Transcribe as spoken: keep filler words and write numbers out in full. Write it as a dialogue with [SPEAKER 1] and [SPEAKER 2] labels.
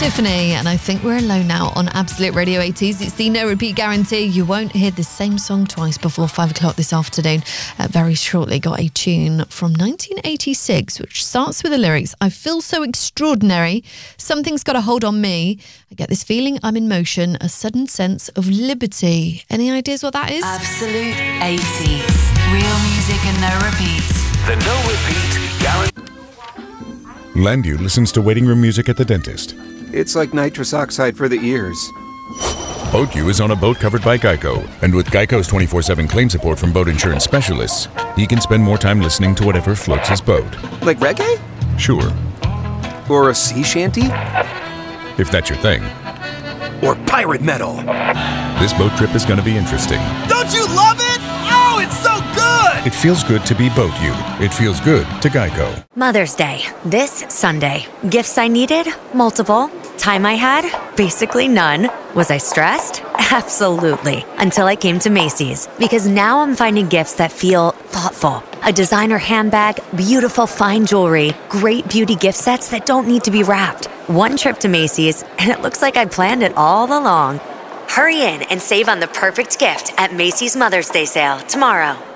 [SPEAKER 1] Tiffany, and I think we're alone now on Absolute Radio eighties. It's the no repeat guarantee. You won't hear the same song twice before five o'clock this afternoon. Uh, very shortly, got a tune from nineteen eighty-six, which starts with the lyrics, I feel so extraordinary, something's got a hold on me, I get this feeling I'm in motion, a sudden sense of liberty. Any ideas what that is?
[SPEAKER 2] Absolute eighties. Real music and no repeats.
[SPEAKER 3] The no repeat guarantee.
[SPEAKER 4] Landu listens to waiting room music at the dentist.
[SPEAKER 5] It's like nitrous oxide for the ears.
[SPEAKER 4] BoatU is on a boat covered by Geico, and with Geico's twenty-four seven claim support from boat insurance specialists, he can spend more time listening to whatever floats his boat.
[SPEAKER 5] Like reggae?
[SPEAKER 4] Sure.
[SPEAKER 5] Or a sea shanty?
[SPEAKER 4] If that's your thing.
[SPEAKER 5] Or pirate metal?
[SPEAKER 4] This boat trip is going to be interesting.
[SPEAKER 6] Don't you love it? Oh, it's so good!
[SPEAKER 4] It feels good to be BoatU. It feels good to Geico.
[SPEAKER 7] Mother's Day, this Sunday. Gifts I needed? Multiple. Time I had? Basically none. Was I stressed? Absolutely. Until I came to Macy's. Because now I'm finding gifts that feel thoughtful. A designer handbag, beautiful fine jewelry, great beauty gift sets that don't need to be wrapped. One trip to Macy's, and it looks like I planned it all along. Hurry in and save on the perfect gift at Macy's Mother's Day sale tomorrow.